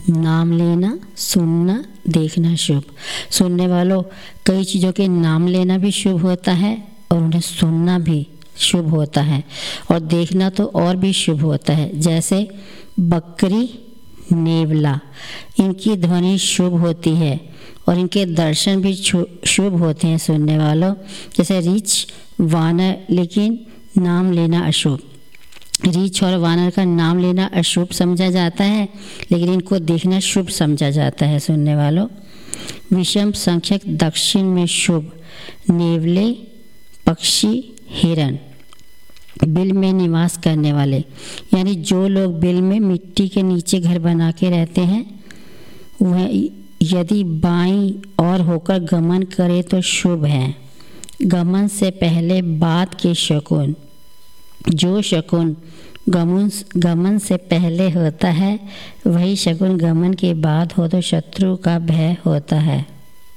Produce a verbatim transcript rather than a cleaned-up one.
नाम लेना, सुनना, देखना शुभ। सुनने वालों, कई चीज़ों के नाम लेना भी शुभ होता है और उन्हें सुनना भी शुभ होता है, और देखना तो और भी शुभ होता है। जैसे बकरी, नेवला, इनकी ध्वनि शुभ होती है और इनके दर्शन भी शुभ होते हैं सुनने वालों। जैसे रीछ, वानर, लेकिन नाम लेना अशुभ। रीछ और वानर का नाम लेना अशुभ समझा जाता है, लेकिन इनको देखना शुभ समझा जाता है सुनने वालों। विषम संख्यक दक्षिण में शुभ। नेवले, पक्षी, हिरन, बिल में निवास करने वाले, यानी जो लोग बिल में मिट्टी के नीचे घर बना के रहते हैं, वह यदि बाईं ओर होकर गमन करे तो शुभ है। गमन से पहले बाद के शकुन। जो शकुन गमन गमन से पहले होता है, वही शकुन गमन के बाद हो तो शत्रु का भय होता है।